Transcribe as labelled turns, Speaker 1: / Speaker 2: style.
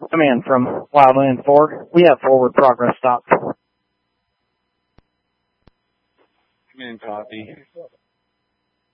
Speaker 1: Command from Wildland 4. We have forward progress stopped.
Speaker 2: Command copy.